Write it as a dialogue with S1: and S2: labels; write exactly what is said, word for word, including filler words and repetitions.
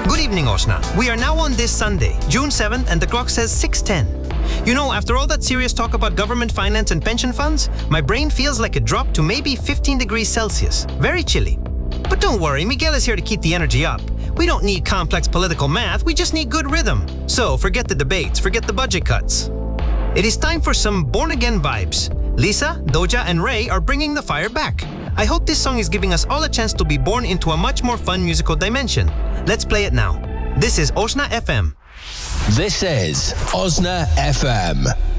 S1: Good evening, Osna. We are now on this Sunday, June seventh, and the clock says six ten. You know, after all that serious talk about government finance and pension funds, my brain feels like it dropped to maybe fifteen degrees Celsius. Very chilly. But don't worry, Miguel is here to keep the energy up. We don't need complex political math, we just need good rhythm. So forget the debates, forget the budget cuts. It is time for some born-again vibes. Lisa, Doja, and Ray are bringing the fire back. I hope this song is giving us all a chance to be born into a much more fun musical dimension. Let's play it now. This is Osna F M.
S2: This is Osna F M.